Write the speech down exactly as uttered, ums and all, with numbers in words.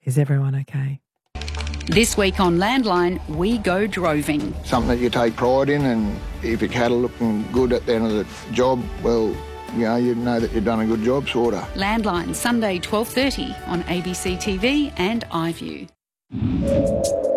Is everyone okay? This week on Landline, we go droving. Something that you take pride in, and if your cattle looking good at the end of the job, well, you know, you know that you've done a good job, sort of. Landline, Sunday twelve thirty on A B C T V and iView.